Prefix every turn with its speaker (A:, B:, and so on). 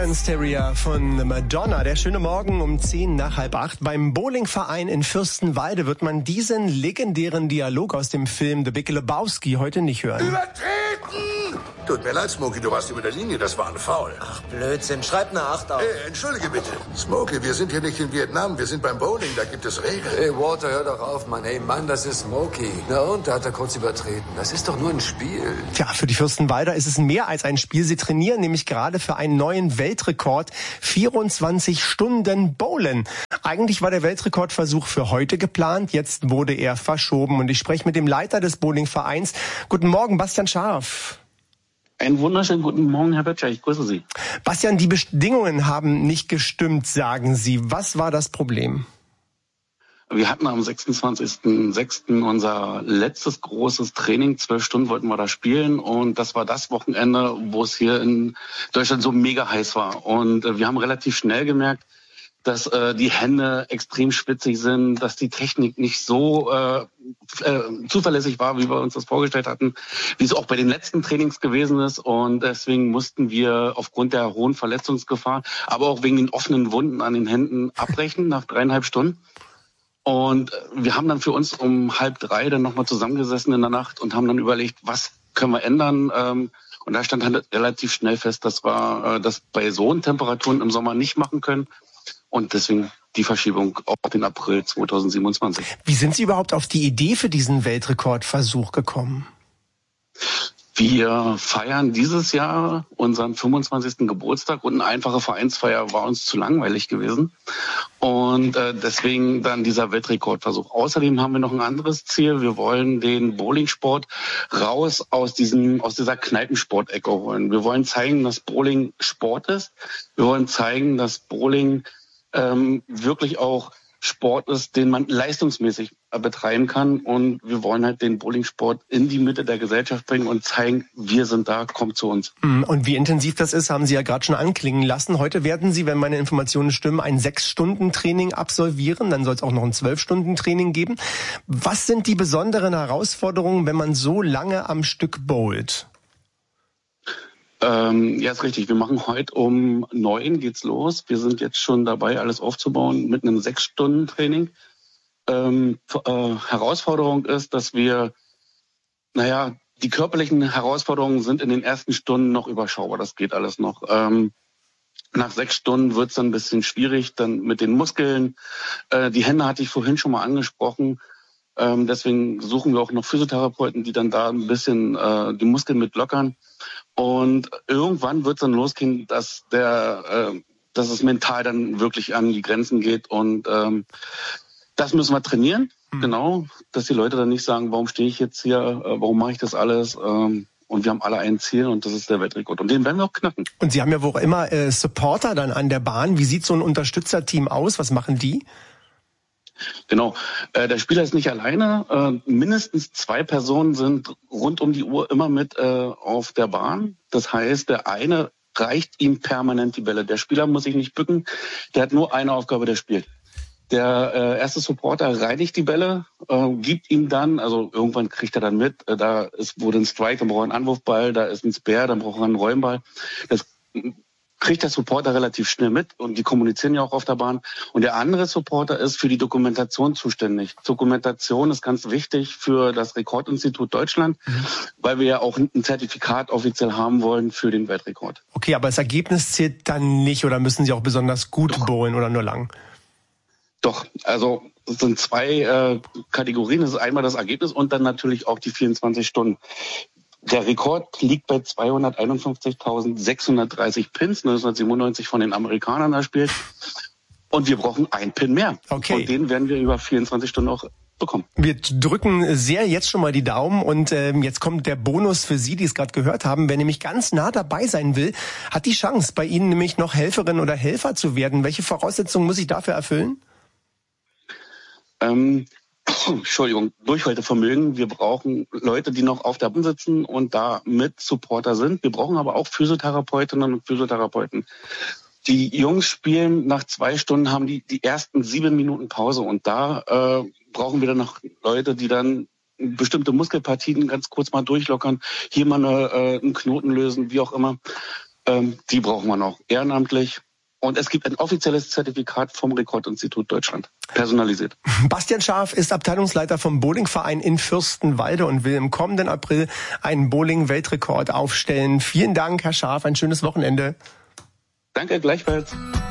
A: Hysteria von Madonna. Der schöne Morgen um 7:50. Beim Bowlingverein in Fürstenwalde wird man diesen legendären Dialog aus dem Film The Big Lebowski heute nicht hören.
B: Übertreten! Tut mir leid, Smokey, du warst über der Linie, das war ein Foul.
C: Ach, Blödsinn, schreib eine 8 auf.
B: Entschuldige bitte. Smokey, wir sind hier nicht in Vietnam, wir sind beim Bowling, da gibt es Regeln.
D: Hey, Walter, hör doch auf, Mann. Hey, Mann, das ist Smokey. Na und, da hat er kurz übertreten. Das ist doch nur ein Spiel.
A: Tja, für die Fürstenwalder ist es mehr als ein Spiel. Sie trainieren nämlich gerade für einen neuen Weltrekord. 24 Stunden Bowlen. Eigentlich war der Weltrekordversuch für heute geplant, jetzt wurde er verschoben. Und ich spreche mit dem Leiter des Bowlingvereins. Guten Morgen, Bastian Scharf.
E: Einen wunderschönen guten Morgen, Herr Böttcher, ich grüße Sie.
A: Bastian, die Bedingungen haben nicht gestimmt, sagen Sie. Was war das Problem?
E: Wir hatten am 26.06. unser letztes großes Training. 12 Stunden wollten wir da spielen. Und das war das Wochenende, wo es hier in Deutschland so mega heiß war. Und wir haben relativ schnell gemerkt, dass die Hände extrem schwitzig sind, dass die Technik nicht so zuverlässig war, wie wir uns das vorgestellt hatten, wie es auch bei den letzten Trainings gewesen ist. Und deswegen mussten wir aufgrund der hohen Verletzungsgefahr, aber auch wegen den offenen Wunden an den Händen abbrechen nach 3,5 Stunden. Und wir haben dann für uns um 2:30 dann nochmal zusammengesessen in der Nacht und haben dann überlegt, was können wir ändern. Und da stand halt relativ schnell fest, dass wir das bei so hohen Temperaturen im Sommer nicht machen können. Und deswegen die Verschiebung auf den April 2027.
A: Wie sind Sie überhaupt auf die Idee für diesen Weltrekordversuch gekommen?
E: Wir feiern dieses Jahr unseren 25. Geburtstag und eine einfache Vereinsfeier war uns zu langweilig gewesen. Und deswegen dann dieser Weltrekordversuch. Außerdem haben wir noch ein anderes Ziel. Wir wollen den Bowlingsport raus aus dieser Kneipensport-Ecke holen. Wir wollen zeigen, dass Bowling Sport ist. Wir wollen zeigen, dass Bowling wirklich auch Sport ist, den man leistungsmäßig betreiben kann. Und wir wollen halt den Bowlingsport in die Mitte der Gesellschaft bringen und zeigen, wir sind da, kommt zu uns.
A: Und wie intensiv das ist, haben Sie ja gerade schon anklingen lassen. Heute werden Sie, wenn meine Informationen stimmen, ein 6-Stunden-Training absolvieren. Dann soll es auch noch ein 12-Stunden-Training geben. Was sind die besonderen Herausforderungen, wenn man so lange am Stück bowlt?
E: Ja, ist richtig. Wir machen heute um 9 geht's los. Wir sind jetzt schon dabei, alles aufzubauen mit einem 6-Stunden-Training. Herausforderung ist, dass wir, die körperlichen Herausforderungen sind in den ersten Stunden noch überschaubar. Das geht alles noch. Nach 6 Stunden wird's dann ein bisschen schwierig, dann mit den Muskeln. Die Hände hatte ich vorhin schon mal angesprochen. Deswegen suchen wir auch noch Physiotherapeuten, die dann da ein bisschen die Muskeln mit lockern. Und irgendwann wird es dann losgehen, dass es mental dann wirklich an die Grenzen geht. Und das müssen wir trainieren, genau, dass die Leute dann nicht sagen, warum stehe ich jetzt hier, warum mache ich das alles? Und wir haben alle ein Ziel und das ist der Weltrekord. Und den werden wir auch knacken.
A: Und Sie haben ja wohl immer Supporter dann an der Bahn. Wie sieht so ein Unterstützerteam aus? Was machen die?
E: Genau, der Spieler ist nicht alleine. Mindestens 2 Personen sind rund um die Uhr immer mit auf der Bahn. Das heißt, der eine reicht ihm permanent die Bälle. Der Spieler muss sich nicht bücken, der hat nur eine Aufgabe, der spielt. Der erste Supporter reinigt die Bälle, gibt ihm dann, also irgendwann kriegt er dann mit, wurde ein Strike, dann braucht er einen Anwurfball, da ist ein Spare, dann braucht er einen Räumball. Das kriegt der Supporter relativ schnell mit und die kommunizieren ja auch auf der Bahn. Und der andere Supporter ist für die Dokumentation zuständig. Dokumentation ist ganz wichtig für das Rekordinstitut Deutschland, weil wir ja auch ein Zertifikat offiziell haben wollen für den Weltrekord.
A: Okay, aber das Ergebnis zählt dann nicht oder müssen Sie auch besonders gut bowlen oder nur lang?
E: Doch, also es sind 2 Kategorien. Das ist einmal das Ergebnis und dann natürlich auch die 24 Stunden. Der Rekord liegt bei 251.630 Pins, 1997 von den Amerikanern erspielt. Und wir brauchen einen Pin mehr.
A: Okay.
E: Und den werden wir über 24 Stunden auch bekommen.
A: Wir drücken sehr jetzt schon mal die Daumen und jetzt kommt der Bonus für Sie, die es gerade gehört haben. Wer nämlich ganz nah dabei sein will, hat die Chance, bei Ihnen nämlich noch Helferin oder Helfer zu werden. Welche Voraussetzungen muss ich dafür erfüllen?
E: Entschuldigung, Durchhaltevermögen. Wir brauchen Leute, die noch auf der Bahn sitzen und da mit Supporter sind. Wir brauchen aber auch Physiotherapeutinnen und Physiotherapeuten. Die Jungs spielen nach 2 Stunden, haben die ersten 7 Minuten Pause und da brauchen wir dann noch Leute, die dann bestimmte Muskelpartien ganz kurz mal durchlockern, hier mal einen Knoten lösen, wie auch immer. Die brauchen wir noch ehrenamtlich. Und es gibt ein offizielles Zertifikat vom Rekordinstitut Deutschland, personalisiert.
A: Bastian Scharf ist Abteilungsleiter vom Bowlingverein in Fürstenwalde und will im kommenden April einen Bowling-Weltrekord aufstellen. Vielen Dank, Herr Scharf, ein schönes Wochenende.
E: Danke, gleichfalls.